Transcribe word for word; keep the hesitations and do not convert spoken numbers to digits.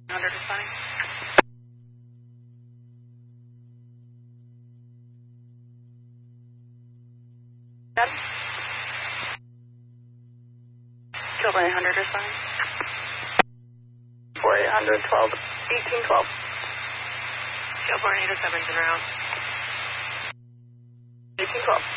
one hundred is fine. Done. Kilburn eight hundred is fine. four eight hundred, twelve, eighteen twelve. Kilburn eight oh seven's en route. eighteen twelve.